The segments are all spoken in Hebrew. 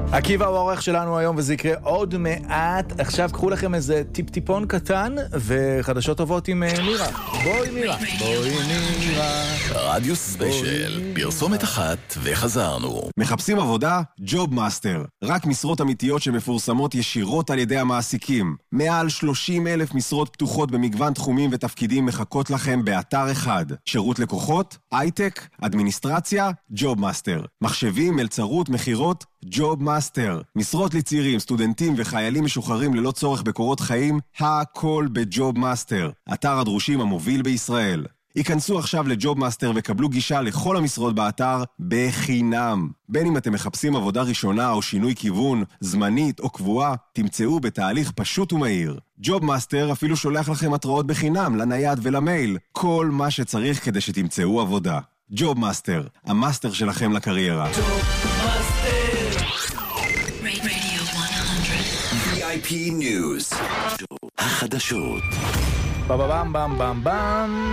עקיבא הוא האורח שלנו היום, וזה יקרה עוד מעט. עכשיו קחו לכם איזה טיפ-טיפון קטן, וחדשות טובות עם מירה. בואי מירה. בואי מירה. רדיו ספיישל, פרסומת אחת וחזרנו. מחפשים עבודה? ג'וב מאסטר. רק משרות אמיתיות שמפורסמות ישירות על ידי המעסיקים. מעל 30,000 משרות פתוחות במגוון תחומים ותפקידים מחכות לכם באתר אחד. שירות לקוחות, הייטק, אדמיניסטרציה, ג'וב מאסטר. מחשבים, מלצרות, מחירות, ג'וב מאסטר. משרות לצעירים, סטודנטים וחיילים משוחררים ללא צורך בקורות חיים, הכל בג'וב מאסטר. אתר הדרושים המוביל בישראל. היכנסו עכשיו לג'וב מאסטר וקבלו גישה לכל המשרות באתר בחינם. בין אם אתם מחפשים עבודה ראשונה או שינוי כיוון, זמנית או קבועה, תמצאו בתהליך פשוט ומהיר. ג'וב מאסטר אפילו שולח לכם התראות בחינם לנייד ולמייל. כל מה שצריך כדי שתמצאו עבודה. ג'וב מאסטר, המאסטר שלכם לקריירה. VIP News. החדשות. בבם בם בם בם.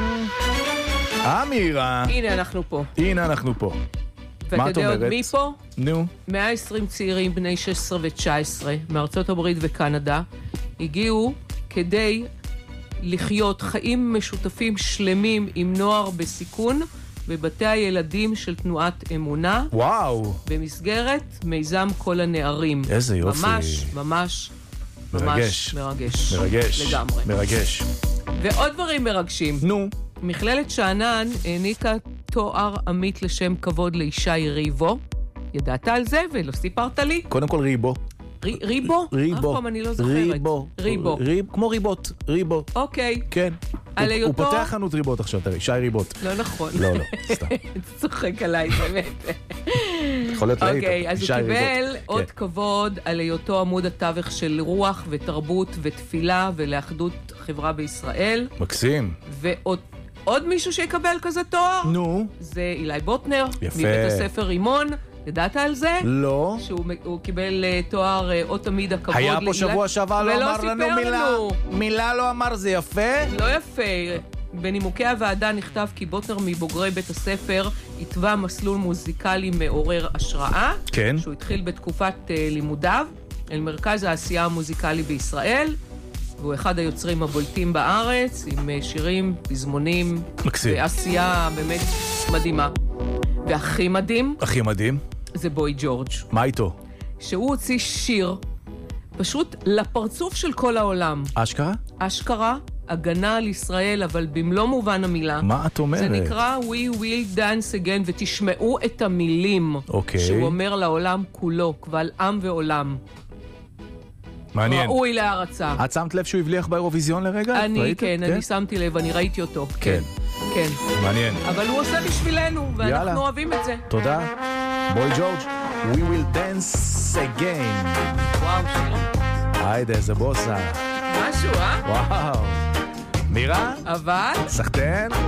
אמירה. הנה אנחנו פה. הנה אנחנו פה. ואתה יודע עוד מי פה? נו. 120 צעירים בני 16 ו-19 מארצות הברית וקנדה הגיעו כדי לחיות חיים משותפים שלמים עם נוער בסיכון בבתי הילדים של תנועת אמונה. וואו. במסגרת מיזם כל הנערים. איזה יופי. ממש, ממש, מרגש. מרגש. מרגש. לגמרי. מרגש. ועוד דברים מרגשים. נו. מכללת שאנן העניקה תואר עמית לשם כבוד לאישי ריבו. ידעת על זה ולא סיפרת לי? קודם כל ריבו. ריבו? ריבו. אף פעם אני לא זוכרת. ריבו. כמו ריבות. ריבו. אוקיי. כן. על הוא היותו... פותח חנות ריבות עכשיו, תראי, שי ריבות. לא נכון. לא, סתם. צוחק עליי, באמת. יכול להיות להיט. אוקיי, אז הוא קיבל עוד כבוד על היותו עמוד התווך של רוח ותרבות ותפילה ולאחדות חברה בישראל. מקסים. ועוד מישהו שיקבל כזה תואר? נו. זה אילי בוטנר. יפה. מבית הספר רימון. ידעת על זה? לא. שהוא קיבל תואר או תמיד הכבוד היה לאילי. פה שבוע שעבר, לא אמר לנו מילה. מילה לא אמר, זה יפה? לא יפה. בנימוקי הוועדה נכתב כי בוטנר מבוגרי בית הספר התווה מסלול מוזיקלי מעורר השראה. כן. שהוא התחיל בתקופת לימודיו אל מרכז העשייה המוזיקלי בישראל. והוא אחד היוצרים הבולטים בארץ, עם שירים, פזמונים. מקסים. ועשייה באמת מדהימה. והכי מדהים. הכי מדהים. זה בוי ג'ורג'. מה איתו? שהוא הוציא שיר פשוט לפרצוף של כל העולם. אשכרה? אשכרה, הגנה על ישראל, אבל במלוא מובן המילה. מה את אומרת? זה נקרא We Will Dance Again, ותשמעו את המילים. אוקיי. שהוא אומר לעולם כולו, קבל עם ועולם. מעניין. ראוי להערצה. את שמת לב שהוא הבליח באירוויזיון לרגע? אני, כן, אני שמתי לב, אני ראיתי אותו. כן. כן. מעניין. אבל הוא עושה בשבילנו, ואנחנו אוהבים את זה. תודה. בוי ג'ורג', We will dance again. וואו, שיר. היידה, איזה בוסה. משהו, וואו. מירה? אבל... סחטן?